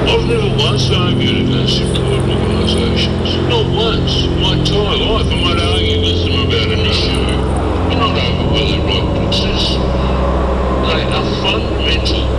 I've never once argued against important organisations. Not once. My entire life I might argue with them about an issue, but not over whether right puts this. They are fundamental